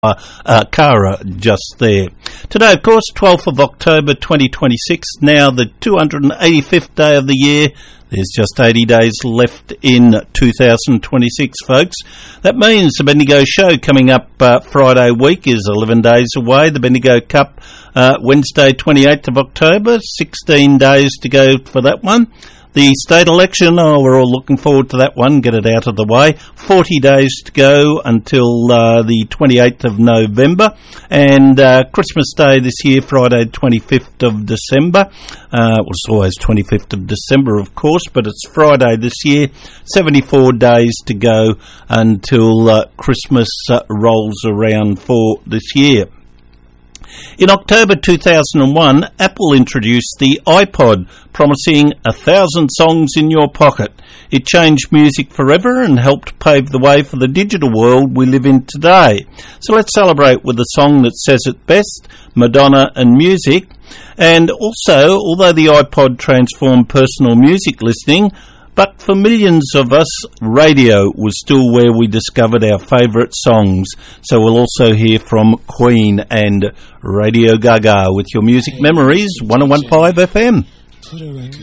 Cara just there. Today, of course, 12th of October 2026, now the 285th day of the year. There's just 80 days left in 2026, folks. That means the Bendigo Show coming up Friday week is 11 days away. The Bendigo Cup Wednesday 28th of October, 16 days to go for that one. The state election, we're all looking forward to that one, get it out of the way. 40 days to go until the 28th of November. And Christmas Day this year, Friday 25th of December. It was always 25th of December, of course, but it's Friday this year. 74 days to go until Christmas rolls around for this year. In October 2001, Apple introduced the iPod, promising 1,000 songs in your pocket. It changed music forever and helped pave the way for the digital world we live in today. So let's celebrate with a song that says it best, Madonna and Music. And also, although the iPod transformed personal music listening, but for millions of us, radio was still where we discovered our favourite songs. So we'll also hear from Queen and Radio Gaga with your music memories, 101.5 FM. Put a record